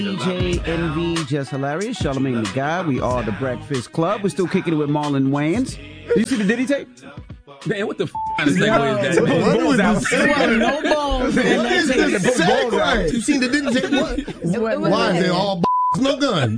DJ Envy, Just Hilarious, Charlamagne the Guy. We are the Breakfast Club. We're still kicking it with Marlon Wayans. Did you see the Diddy tape? Man, what the kind of segue is that? No balls. What is this segue? You seen the Diddy tape? Why is it all no gun?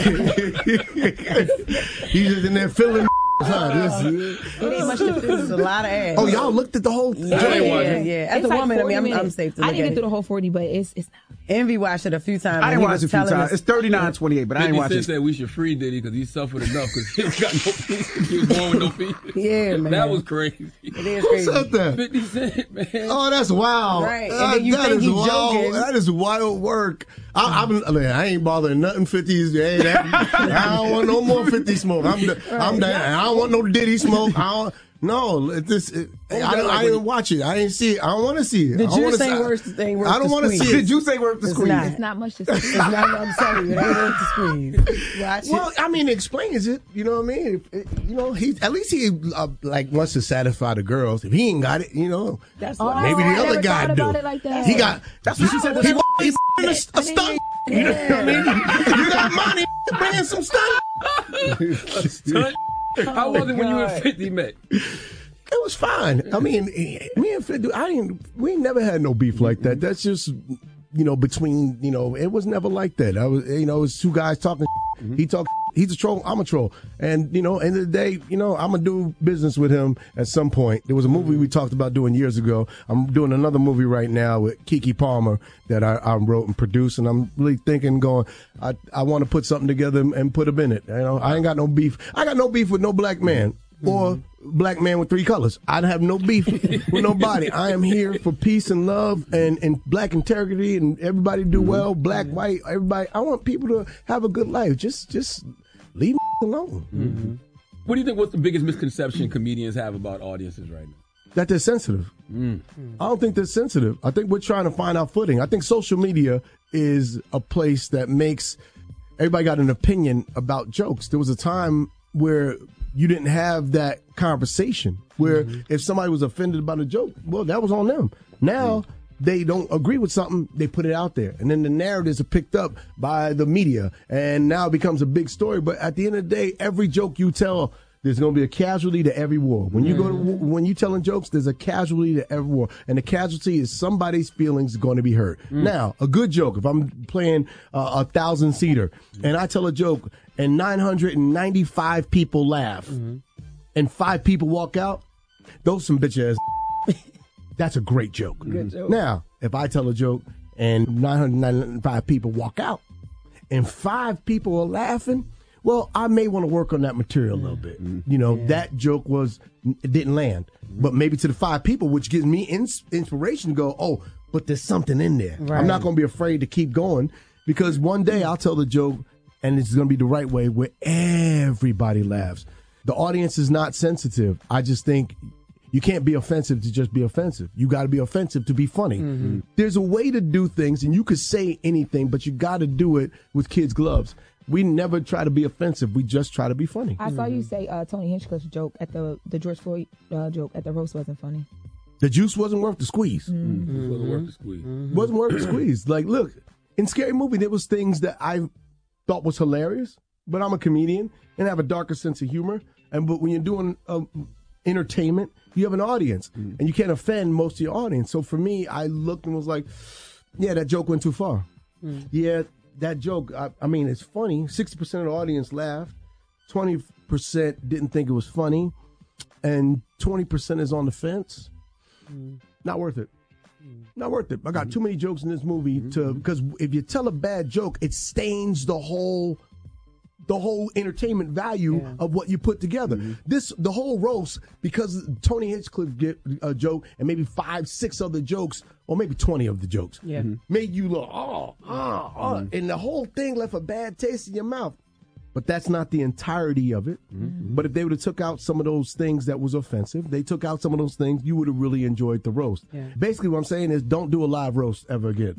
He's just in there filling. It ain't much to feel. It's a lot of ass. Oh, y'all looked at the whole thing? Yeah. As a woman, like I'm safe to look I didn't at get through the whole 40, but it's not. Envy watched it a few times. I didn't watch it a few times. It's 39-28, but I ain't watching it. 50 Cent said we should free Diddy because he suffered enough because he got no feet. He was born with no feet. Yeah, man. That was crazy. It is crazy. Who said that? 50 Cent, man. Oh, that's wild. Right. And then you think he's joking. That is wild work. I ain't bothering nothing 50s. I don't want no more 50 smoke. I'm done. I don't want no Diddy smoke. I didn't watch it. I didn't see it. I don't want to see it. The juice ain't worth the thing. I don't want to see it. The juice ain't worth the squeeze. It's not much to squeeze. It's not, I'm telling you, it ain't worth the squeeze. Watch it. Well, I mean, it explains it. You know what I mean? He at least he wants to satisfy the girls. If he ain't got it, That's maybe the other guy do. About it like that. He got. That's what she said. He's a stunt. You know what I mean? You got money, bring in some stunt. How was it when you and 50 met? It was fine. I mean, me and 50, we never had no beef like that. That's just, between, it was never like that. It was two guys talking. He talked. He's a troll. I'm a troll. And, end of the day, I'm going to do business with him at some point. There was a movie we talked about doing years ago. I'm doing another movie right now with Keke Palmer that I wrote and produced. And I'm really thinking, I want to put something together and put him in it. I ain't got no beef. I got no beef with no black man or black man with three colors. I have no beef with nobody. I am here for peace and love and black integrity and everybody do well, black, white, everybody. I want people to have a good life. Just leave me alone. Mm-hmm. What do you think? What's the biggest misconception comedians have about audiences right now? That they're sensitive. I don't think they're sensitive. I think we're trying to find our footing. I think social media is a place that makes everybody got an opinion about jokes. There was a time where you didn't have that conversation where if somebody was offended about a joke, well, that was on them. Now they don't agree with something, they put it out there. And then the narratives are picked up by the media. And now it becomes a big story. But at the end of the day, every joke you tell, there's going to be a casualty to every war. When you when you telling jokes, there's a casualty to every war. And the casualty is somebody's feelings going to be hurt. Now, a good joke, if I'm playing a 1,000-seater and I tell a joke and 995 people laugh and 5 people walk out, those some bitch ass. That's a great joke. Now, if I tell a joke and 995 people walk out and 5 people are laughing, well, I may want to work on that material a little bit. That joke it didn't land. But maybe to the 5 people, which gives me inspiration to go, oh, but there's something in there. Right. I'm not going to be afraid to keep going because one day I'll tell the joke and it's going to be the right way where everybody laughs. The audience is not sensitive. I just think you can't be offensive to just be offensive. You got to be offensive to be funny. There's a way to do things, and you could say anything, but you got to do it with kids' gloves. We never try to be offensive. We just try to be funny. I saw you say Tony Hinchcliffe's joke at the George Floyd joke at the roast wasn't funny. The juice wasn't worth the squeeze. Wasn't worth the squeeze. Wasn't worth the squeeze. Like, look, in Scary Movie, there was things that I thought was hilarious, but I'm a comedian and have a darker sense of humor. But when you're doing entertainment, you have an audience, and you can't offend most of your audience. So for me, I looked and was like, yeah, that joke went too far. Yeah, that joke, I mean, it's funny. 60% of the audience laughed. 20% didn't think it was funny. And 20% is on the fence. Not worth it. Not worth it. I got too many jokes in this movie because if you tell a bad joke, it stains the whole entertainment value of what you put together. The whole roast, because Tony Hinchcliffe get a joke and maybe 5, 6 other jokes, or maybe 20 of the jokes, made you look, and the whole thing left a bad taste in your mouth. But that's not the entirety of it. But if they would have took out some of those things that was offensive, they took out some of those things, you would have really enjoyed the roast. Basically, what I'm saying is don't do a live roast ever again.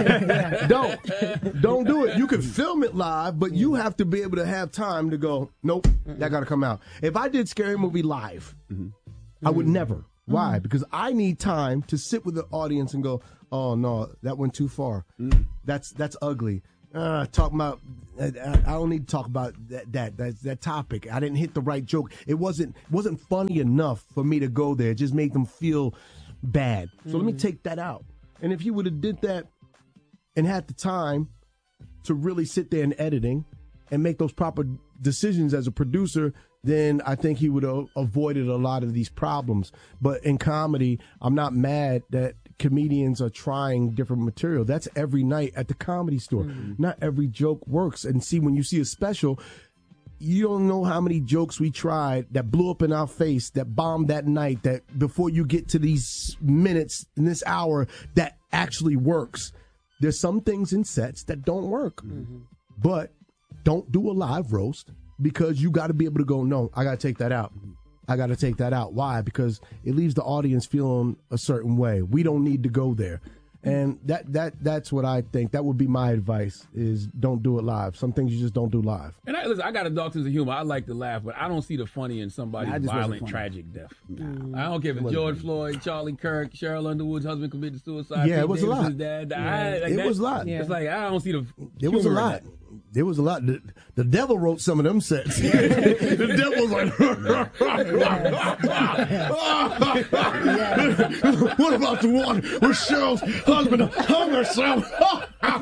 Don't do it. You can film it live, but you have to be able to have time to go, nope, that got to come out. If I did Scary Movie live, I would never. Why? Because I need time to sit with the audience and go, oh, no, that went too far. That's ugly. talking about. I don't need to talk about that topic. I didn't hit the right joke. It wasn't funny enough for me to go there. It just made them feel bad. So let me take that out. And if you would have did that and had the time to really sit there in editing and make those proper decisions as a producer, then I think he would have avoided a lot of these problems. But in comedy, I'm not mad that comedians are trying different material. That's every night at the Comedy Store. Not every joke works. And see, when you see a special, you don't know how many jokes we tried that blew up in our face, that bombed that night, that before you get to these minutes in this hour, that actually works. There's some things in sets that don't work. But don't do a live roast, because you got to be able to go, no, I got to take that out. I got to take that out. Why? Because it leaves the audience feeling a certain way. We don't need to go there. And that's what I think. That would be my advice, is don't do it live. Some things you just don't do live. And I got a dog sense of humor. I like to laugh, but I don't see the funny in somebody's violent, tragic death. I don't care if it's George Floyd, Charlie Kirk, Cheryl Underwood's husband committed suicide. Yeah, it was a lot. Dad died. It was a lot. It's like, I don't see the It was a lot. There was a lot. The devil wrote some of them sets. The devil was like, what about the one where Cheryl's husband hung herself? How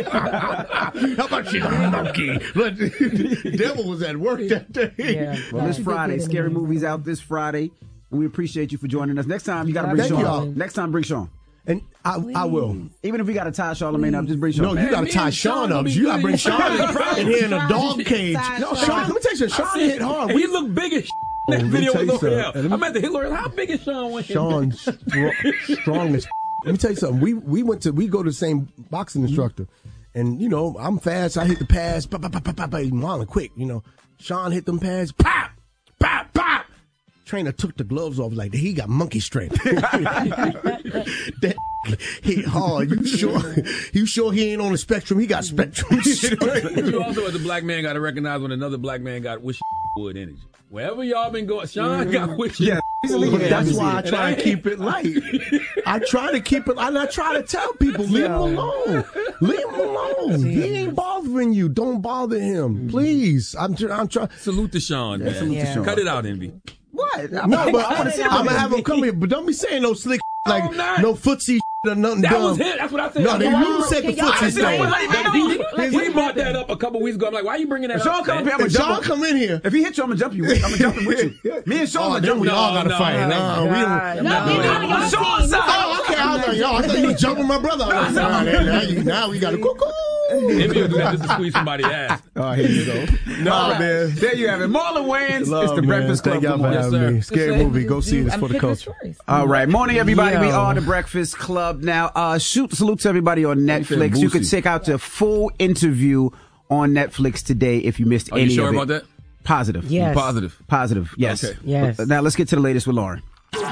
about you, monkey? The devil was at work that day. Yeah. Well, this Friday, Scary Movie's out this Friday, and we appreciate you for joining us. Next time, you got to bring Sean. Next time, bring Sean. And I will. Even if we got to tie Charlamagne up, just bring Sean. No, you got to tie Sean up. You got to bring Sean in here in a dog cage. No, Sean, let me tell you something. Sean hit hard. He looked big as that video was over there. I'm at the Hitler. How big is Sean? Sean's strong as. Let me tell you something. We go to the same boxing instructor, and you know I'm fast. I hit the pass. Pop, pop, pop, pop, pop, Marlon quick. You know, Sean hit them pass. Pop, pop, pop. Trainer took the gloves off like he got monkey strength. That hit hard. You sure he ain't on the spectrum? He got spectrum strength. You also, as a black man, got to recognize when another black man got wish wood energy. Wherever y'all been going, Sean got wish. Yeah, that's why I try to keep it light. I try to keep it, and I try to tell people, leave him alone. Leave him alone. He ain't bothering you. Don't bother him, please. I'm trying. Salute to Sean, man. Salute to Sean. Cut it out, Envy. What? No, but I'm gonna have him come here. But don't be saying no slick like no footsie or nothing. That dumb. was it. That's what I said. No, you said the footsie thing. He brought that up a couple weeks ago. I'm like, why are you bringing that up? Sean come here. Sean come in here. If he hit you, I'm gonna jump you. I'm gonna jump him with you. Me and Sean gonna jump. We all gotta fight. No, we don't. Sean's side. Oh, okay. I thought you was jumping my brother. Now we got a cuckoo. Maybe you'll do that just to squeeze somebody's ass. Oh, here you go. No, man. There you have it. Marlon Wayans. It's the Breakfast Club. Thank y'all for having me. Scary movie. Go see this for the culture. All right. Morning, everybody. We are the Breakfast Club. Now, salute to everybody on Netflix. You can check out the full interview on Netflix today if you missed any of it. Are you sure about that? Positive. Yes. Positive. Yes. Okay. Yes. Now, let's get to the latest with Lauren.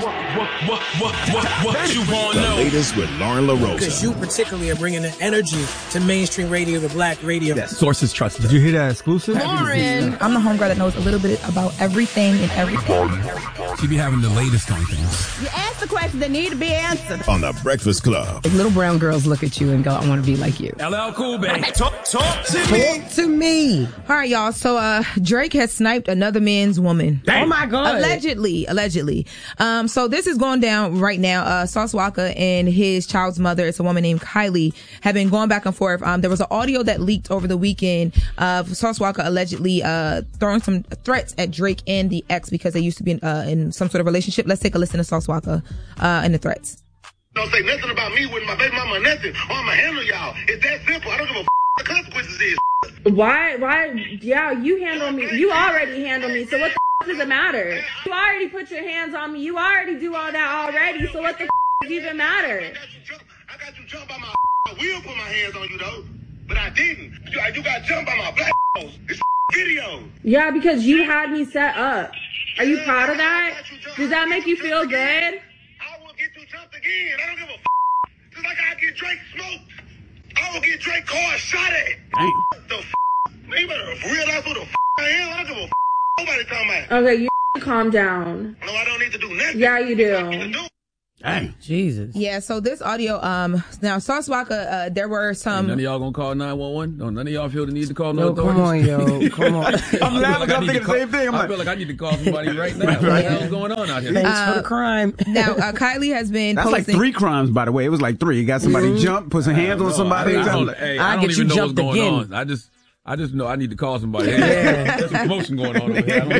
What you want to know? The latest with Lauren LaRosa. Because you particularly are bringing the energy to mainstream radio, the black radio. Yes. Sources trusted. Did you hear that exclusive? Lauren. I'm the homegirl that knows a little bit about everything and everything. She be having the latest on things. You ask the questions that need to be answered. On the Breakfast Club. Like little brown girls look at you and go, I want to be like you. LL Cool, baby. Talk to me. Talk to me. All right, y'all. So Drake has sniped another man's woman. Oh, my God. Allegedly. So this is going down right now. Sauce Walka and his child's mother, it's a woman named Kylie, have been going back and forth. There was an audio that leaked over the weekend of Sauce Walka allegedly throwing some threats at Drake and the ex because they used to be in some sort of relationship. Let's take a listen to Sauce Walka and the threats. Don't say nothing about me with my baby mama or nothing, or I'ma handle y'all. It's that simple. I don't give a what the consequences is. Why? Yeah, you handle me. You already handle me. So what the does it matter? You already put your hands on me. You already do all that already. So what the does even matter? I got you jumped by my I will put my hands on you though, but I didn't. You got jumped by my black It's video. Yeah, because you had me set up. Are you proud of that? Does that make you feel good? I will get you jumped again. I don't give a just like I get Drake smoked. I will get Drake car shot at. The man, you better realize who the I am. I don't give a nobody talking about. Okay, you calm down. No, I don't need to do nothing. Yeah, you do. Dang. Jesus. Yeah, so this audio, now Sauce Walka, there were some. None of y'all gonna call 911? No, none of y'all feel the need to call no Come on, yo. Come on. I'm laughing. I'm thinking the same thing. I feel like I need to call somebody right now. What the hell's going on out here? Thanks for the crime. Now, Kylie has been That's posting. like 3 crimes, by the way. It was like 3. You got somebody jump, put some hands on somebody. I don't even know what's going on. I just know I need to call somebody. There's some commotion going on over here.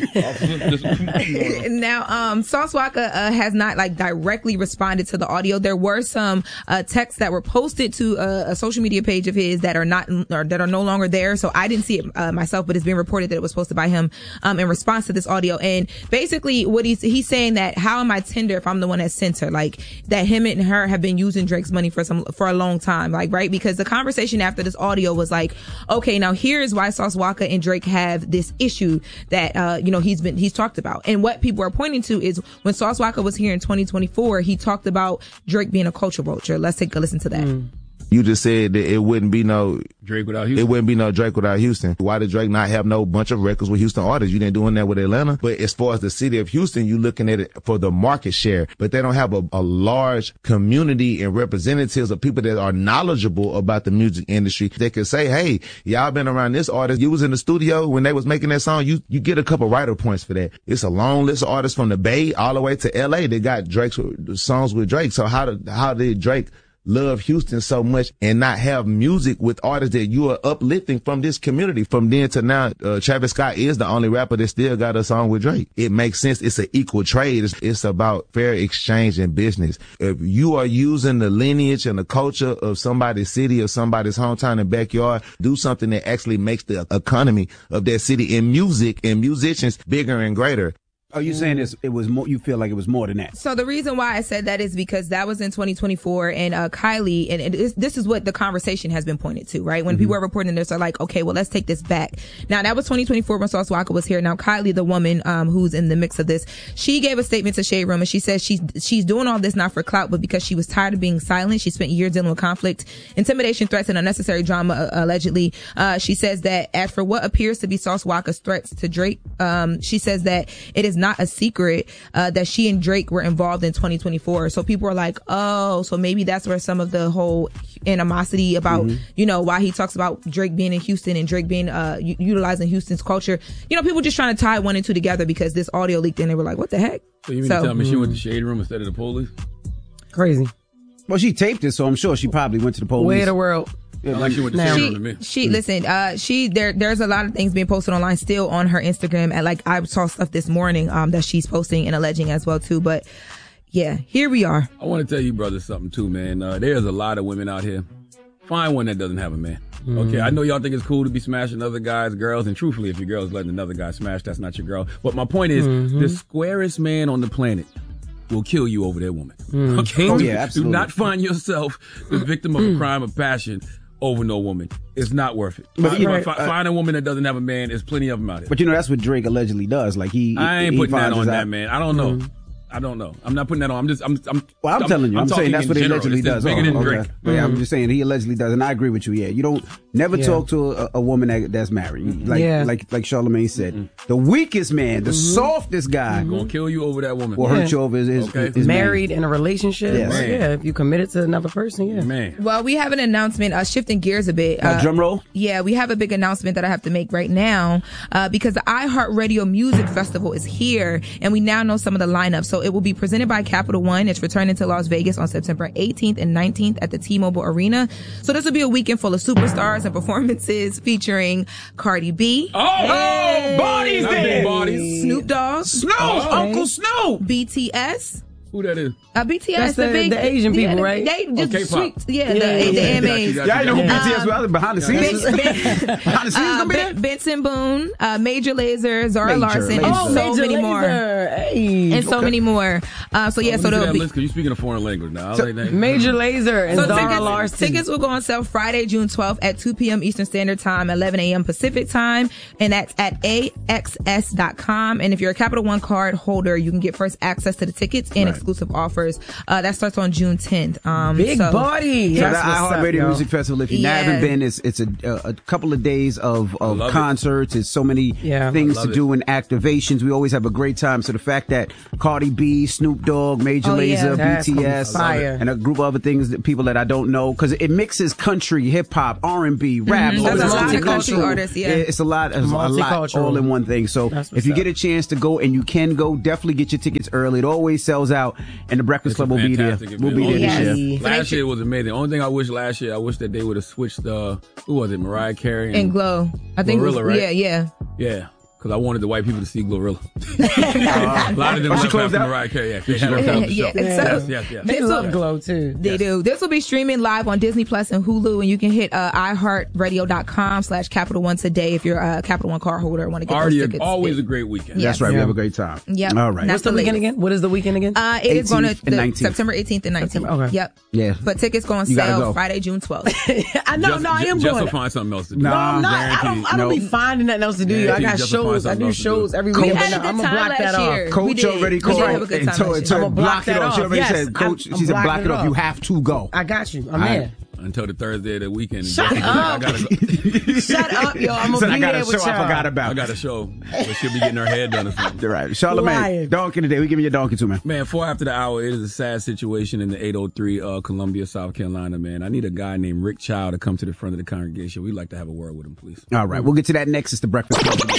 I don't know. Now, Sauce Walka has not like directly responded to the audio. There were some texts that were posted to a social media page of his that are not or that are no longer there. So I didn't see it myself, but it's been reported that it was posted by him in response to this audio. And basically, what he's saying that how am I tender if I'm the one that sent her? Like that him and her have been using Drake's money for a long time, like right? Because the conversation after this audio was like, okay, now here's why Sauce Walka and Drake have this issue that he's talked about. And what people are pointing to is when Sauce Walka was here in 2024, he talked about Drake being a culture vulture. Let's take a listen to that. You just said that it wouldn't be no Drake without Houston. It wouldn't be no Drake without Houston. Why did Drake not have no bunch of records with Houston artists? You didn't doing that with Atlanta. But as far as the city of Houston, you looking at it for the market share. But they don't have a large community and representatives of people that are knowledgeable about the music industry. They could say, hey, y'all been around this artist. You was in the studio when they was making that song. You get a couple writer points for that. It's a long list of artists from the Bay all the way to LA that got Drake's songs with Drake. So how did Drake love Houston so much and not have music with artists that you are uplifting from this community? From then to now, Travis Scott is the only rapper that still got a song with Drake. It makes sense. It's an equal trade. It's about fair exchange in business. If you are using the lineage and the culture of somebody's city or somebody's hometown and backyard, do something that actually makes the economy of that city and music and musicians bigger and greater. Are you saying it was more? You feel like it was more than that? So the reason why I said that is because that was in 2024, and Kylie, and this is what the conversation has been pointed to, right? When people are reporting this, are like, okay, well, let's take this back. Now that was 2024 when Sauce Walka was here. Now Kylie, the woman who's in the mix of this, she gave a statement to Shade Room, and she says she's doing all this not for clout, but because she was tired of being silent. She spent years dealing with conflict, intimidation, threats, and unnecessary drama. Allegedly, she says that as for what appears to be Sauce Walka's threats to Drake, she says that it is not a secret that she and Drake were involved in 2024. So people are like, oh, so maybe that's where some of the whole animosity about, why he talks about Drake being in Houston and Drake being utilizing Houston's culture. People just trying to tie 1 and 2 together because this audio leaked and they were like, what the heck? So you mean to tell me she went to Shade Room instead of the police? Crazy. Well, she taped it, so I'm sure she probably went to the police. Way of the world. Yeah, like she went to Shade Room to me. Listen, there's a lot of things being posted online still on her Instagram. And like I saw stuff this morning that she's posting and alleging as well too. But yeah, here we are. I want to tell you brothers something too, man. There's a lot of women out here. Find one that doesn't have a man. Okay, I know y'all think it's cool to be smashing other guys, girls, and truthfully, if your girl's letting another guy smash, that's not your girl. But my point is, the squarest man on the planet will kill you over that woman. Okay? Oh, yeah, absolutely. Do not find yourself the victim of a crime of passion over no woman. It's not worth it. But find a woman that doesn't have a man. There's plenty of them out here. But that's what Drake allegedly does. Like I ain't putting that on that, man. I don't know. I don't know. I'm not putting that on. I'm telling you. I'm saying that's what he allegedly does. Bigger than Drake. Yeah, I'm just saying he allegedly does, and I agree with you. Yeah, you don't never talk to a woman that's married. Like Charlamagne said, the weakest man, the softest guy, gonna kill you over that woman. Will hurt you over his married man. In a relationship. Yes. Yeah, if you committed to another person. Man. Well, we have an announcement. Shifting gears a bit. Drum roll. Yeah, we have a big announcement that I have to make right now because the iHeartRadio Music Festival is here, and we now know some of the lineup. So it will be presented by Capital One. It's returning to Las Vegas on September 18th and 19th at the T-Mobile Arena. So this will be a weekend full of superstars and performances featuring Cardi B. Bodies there! Bodies. Snoop Dogg. Uncle Snoop. BTS. Who that is? BTS, that's the Asian people, right? They just K-pop. the AMAs. Yeah, I know who BTS was behind the scenes. Behind the scenes gonna be there? Benson Boone, Major Lazer, Zara Larson, and so many more. Hey. And so many more. So there'll be. Because you're speaking a foreign language now. Major Lazer and Zara Larson. Tickets will go on sale Friday, June 12th at 2 p.m. Eastern Standard Time, 11 a.m. Pacific Time, and that's at AXS.com. And if you're a Capital One card holder, you can get first access to the tickets and exclusive offers. That starts on June 10th. Big party. So the That's what's up, iHeartRadio yo. Music Festival, if you haven't been, it's a couple of days of concerts. There's so many things to do and activations. We always have a great time. So the fact that Cardi B, Snoop Dogg, Major Lazer, BTS, and a group of other things, that people that I don't know, because it mixes country, hip hop, R&B, rap. There's a lot of country artists. It's a lot all in one thing. So if you get a chance to go, and you can go, definitely get your tickets early. It always sells out, and the Breakfast Club will be there. We'll be there this year. Last year was amazing. The only thing I wish last year, I wish that they would have switched. Who was it? Mariah Carey and Glow. I think Glorilla, right? Yeah. Because I wanted the white people to see Glorilla. A lot of them left after Mariah Carey. Yes. They love Glow too. They do. This will be streaming live on Disney Plus and Hulu, and you can hit iHeartRadio.com/Capital One today if you're a Capital One card holder and want to get those tickets. Always a great weekend. That's right. We have a great time. Yep. All right. What's the weekend again? What is the weekend again? It is going to September 18th and 19th. Okay. Yep. Yeah. But tickets go on sale Friday, June 12th. I know. I am just going. to find something else to do. No, I'm not. I don't be finding nothing else to do. I got shows. I do shows every week. I'm gonna block that off. Coach already called and told block it off. She already said, Coach, she said, block it off. You have to go. I got you. I'm there. Until the Thursday of the weekend. Shut up. I gotta go. Shut up, yo. I'm gonna be there with y'all. I forgot about. I got a show. But she'll be getting her head done or something. Right. Charlamagne, donkey today. We give me your donkey too, man. Man, 4 after the hour, it is a sad situation in the 803 Columbia, South Carolina, man. I need a guy named Rick Child to come to the front of the congregation. We'd like to have a word with him, please. All right. We'll get to that next. It's the Breakfast Club.